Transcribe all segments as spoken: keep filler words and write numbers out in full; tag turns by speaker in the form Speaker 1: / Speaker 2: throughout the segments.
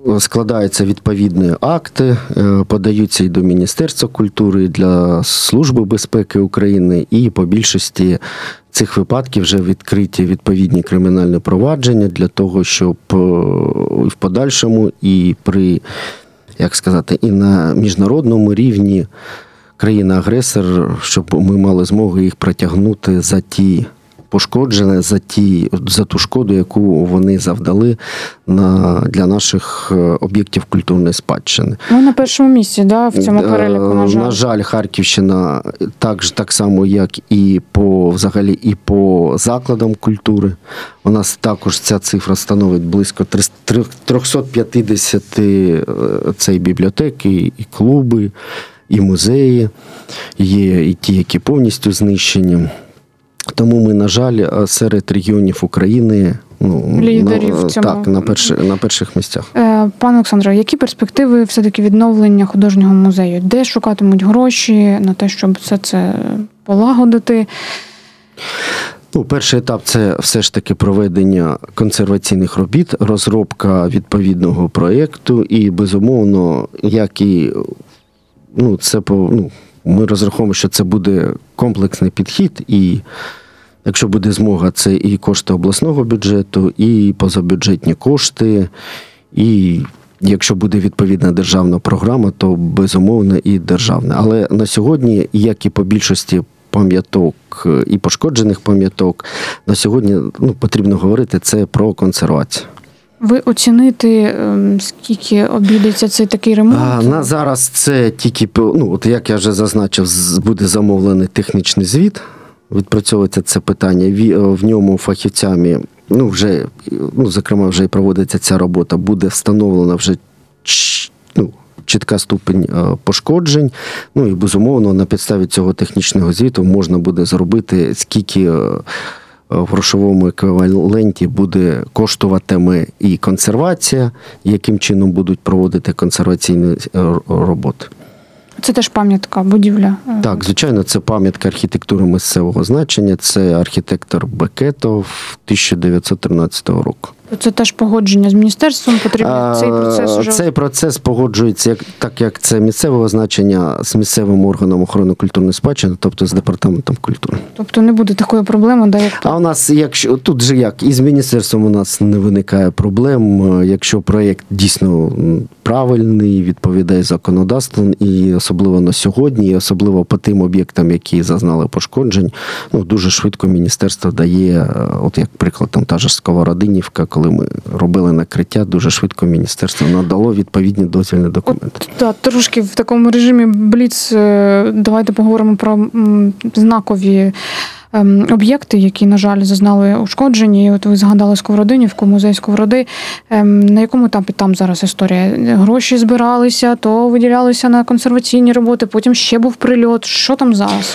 Speaker 1: складаються відповідні акти, подаються і до Міністерства культури, і для Служби безпеки України, і по більшості цих випадків вже відкриті відповідні кримінальні провадження для того, щоб і в подальшому, і при, як сказати, і на міжнародному рівні країна-агресор, щоб ми мали змогу їх притягнути за ті пошкодження, за ті, за ту шкоду, яку вони завдали на, для наших об'єктів культурної спадщини.
Speaker 2: Ну, на першому місці, да, в цьому переліку, на жаль.
Speaker 1: На жаль, Харківщина так, так само, як і по, взагалі, і по закладам культури. У нас також ця цифра становить близько триста п'ятдесят цей бібліотеки, і клуби, і музеї, є і ті, які повністю знищені. Тому ми, на жаль, серед регіонів України, ну,
Speaker 2: лідерів
Speaker 1: на,
Speaker 2: в цьому.
Speaker 1: Так, на, перші, на перших місцях.
Speaker 2: Е, пане Олександре, які перспективи все-таки відновлення художнього музею? Де шукатимуть гроші на те, щоб все це полагодити?
Speaker 1: Ну, перший етап – це все ж таки проведення консерваційних робіт, розробка відповідного проєкту і, безумовно, як і, ну, це по, ну, ми розраховуємо, що це буде комплексний підхід, і якщо буде змога, це і кошти обласного бюджету, і позабюджетні кошти, і якщо буде відповідна державна програма, то безумовно і державна. Але на сьогодні, як і по більшості пам'яток і пошкоджених пам'яток, на сьогодні, ну, потрібно говорити це про консервацію.
Speaker 2: Ви оцінити, скільки обійдеться цей такий ремонт?
Speaker 1: А, на зараз це тільки, ну, от як я вже зазначив, буде замовлений технічний звіт, відпрацьовується це питання, в ньому фахівцями, ну, вже, ну, зокрема, вже і проводиться ця робота, буде встановлена вже, ну, чітка ступень пошкоджень, ну, і, безумовно, на підставі цього технічного звіту можна буде зробити, скільки в грошовому еквіваленті буде коштуватиме і консервація, яким чином будуть проводити консерваційні роботи.
Speaker 2: Це теж пам'ятка, будівля?
Speaker 1: Так, звичайно, це пам'ятка архітектури місцевого значення, це архітектор Бекетов тисяча дев'ятсот тринадцятого року.
Speaker 2: Це теж погодження з міністерством, потрібно цей процес уже...
Speaker 1: Цей процес погоджується, як, так як це місцевого значення, з місцевим органом охорони культурної спадщини, тобто з департаментом культури.
Speaker 2: Тобто не буде такої проблеми, да, як тут?
Speaker 1: А у нас, якщо тут же як, із міністерством у нас не виникає проблем, якщо проєкт дійсно правильний, відповідає законодавству, і особливо на сьогодні, і особливо по тим об'єктам, які зазнали пошкоджень, ну, дуже швидко міністерство дає, от як приклад, там та ж Сковородинівка, коли ми робили накриття, дуже швидко міністерство надало відповідні дозвільні документи.
Speaker 2: От, так, трошки в такому режимі бліц, давайте поговоримо про знакові об'єкти, які, на жаль, зазнали ушкодження. От ви згадали Сковородинівку, музей Сковороди. На якому етапі там зараз історія? Гроші збиралися, то виділялися на консерваційні роботи, потім ще був прильот. Що там зараз?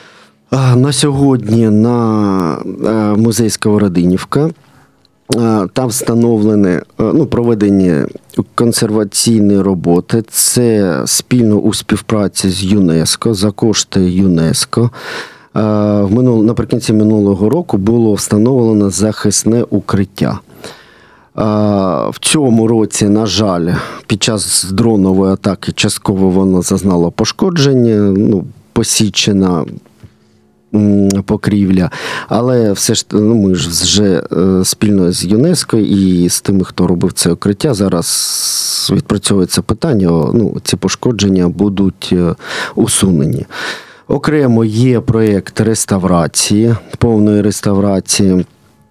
Speaker 1: На сьогодні на музей Сковородинівка там встановлені, ну, проведені консерваційні роботи. Це спільно у співпраці з ЮНЕСКО, за кошти ЮНЕСКО. В минул... Наприкінці минулого року було встановлено захисне укриття. В цьому році, на жаль, під час дронової атаки частково воно зазнало пошкодження, ну, посічена покрівля, але все ж, ну, ми ж вже спільно з ЮНЕСКО і з тими, хто робив це укриття, зараз відпрацьовується питання, ну, ці пошкодження будуть усунені. Окремо є проєкт реставрації, повної реставрації.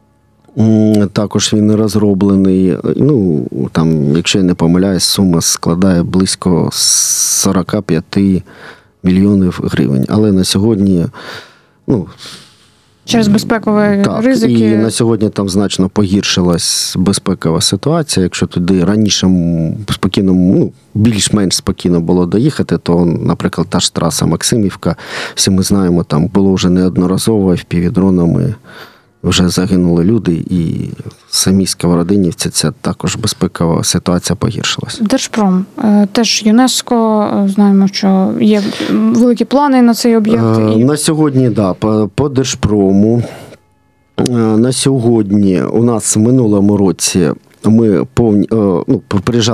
Speaker 1: Також він розроблений, ну, там, якщо я не помиляюсь, сума складає близько сорок п'ять мільйонів гривень. Але на сьогодні, ну,
Speaker 2: через безпекові
Speaker 1: так,
Speaker 2: ризики.
Speaker 1: І на сьогодні там значно погіршилась безпекова ситуація. Якщо туди раніше спокійно, ну, більш-менш спокійно було доїхати, то, наприклад, та ж траса Максимівка, всі ми знаємо, там було вже неодноразово впівдронами вже загинули люди, і в самій Сковородинівці це також безпекова ситуація погіршилась.
Speaker 2: Держпром. Теж ЮНЕСКО, знаємо, що є великі плани на цей об'єкт. І... На
Speaker 1: сьогодні, так, да, по, по Держпрому. На сьогодні у нас в минулому році ми повні, ну, приїжджали